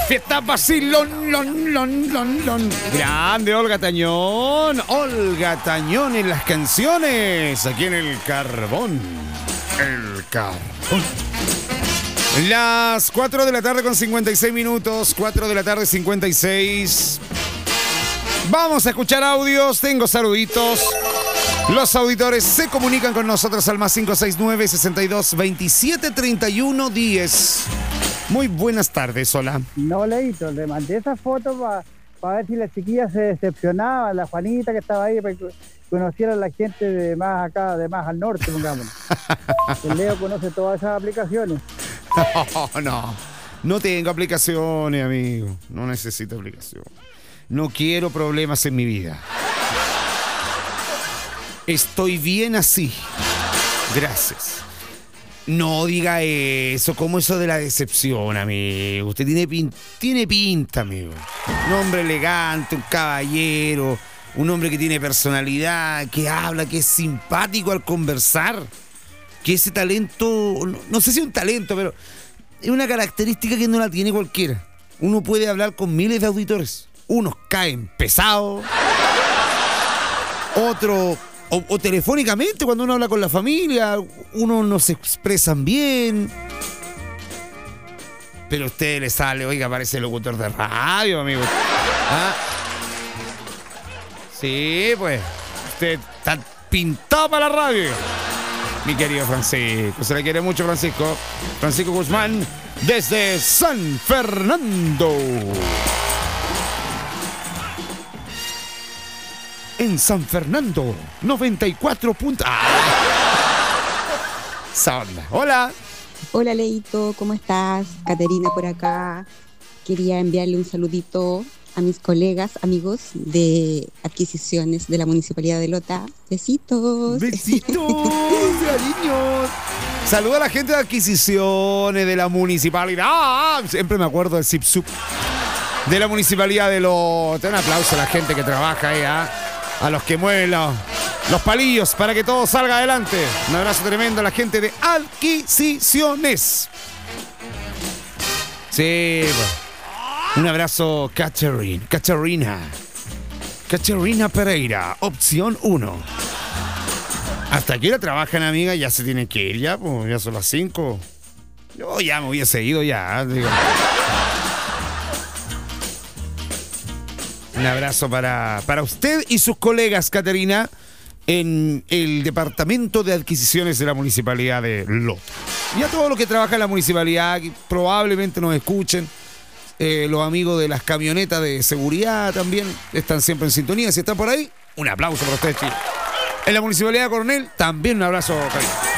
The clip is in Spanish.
Fiesta vacilón, lon. Grande Olga Tañón. Olga Tañón en las canciones. Aquí en El Carbón. El Carbón. Las 4 de la tarde con 56 minutos. 4 de la tarde 56. Vamos a escuchar audios. Tengo saluditos. Los auditores se comunican con nosotros al más 569 62 27 31 10. Muy buenas tardes, hola. No, Leito, le mandé esa foto para ver si la chiquilla se decepcionaba, la Juanita que estaba ahí, para que conociera a la gente de más acá, de más al norte, pongamos. El Leo conoce todas esas aplicaciones. No tengo aplicaciones, amigo. No necesito aplicación. No quiero problemas en mi vida. Estoy bien así. Gracias. No diga eso, como eso de la decepción, amigo. Usted tiene pinta, amigo. Un hombre elegante, un caballero, un hombre que tiene personalidad, que habla, que es simpático al conversar. Que ese talento, no sé si es un talento, pero es una característica que no la tiene cualquiera. Uno puede hablar con miles de auditores. Unos caen pesados, otros... O telefónicamente, cuando uno habla con la familia, uno no se expresan bien. Pero a usted le sale, oiga, parece locutor de radio, amigo. ¿Ah? Sí, pues. Usted está pintado para la radio. Mi querido Francisco. Se le quiere mucho, Francisco. Francisco Guzmán, desde San Fernando. En San Fernando, 94 puntos. Sonda. Hola. Hola, Leito, ¿cómo estás? Caterina por acá. Quería enviarle un saludito a mis colegas, amigos de adquisiciones de la Municipalidad de Lota. Besitos. Besitos, cariños. Saluda a la gente de adquisiciones de la municipalidad. Siempre me acuerdo del Zip-Zup de la Municipalidad de Lota. Un aplauso a la gente que trabaja ahí, a los que mueven los palillos para que todo salga adelante. Un abrazo tremendo a la gente de adquisiciones. Sí, un abrazo, Caterina Pereira, opción 1. ¿Hasta aquí la trabajan, amiga? Ya se tienen que ir, pues ya son las 5. Yo ya me hubiese ido ya, digo. Un abrazo para usted y sus colegas, Caterina, en el Departamento de Adquisiciones de la Municipalidad de Lota. Y a todos los que trabajan en la municipalidad, que probablemente nos escuchen, los amigos de las camionetas de seguridad también están siempre en sintonía. Si están por ahí, un aplauso para ustedes, chicos. En la Municipalidad de Coronel, también un abrazo, cariño.